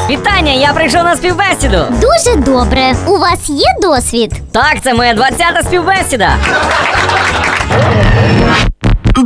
Вітання, я прийшов на співбесіду. Дуже добре. У вас є досвід? Так, це моя 20-та співбесіда.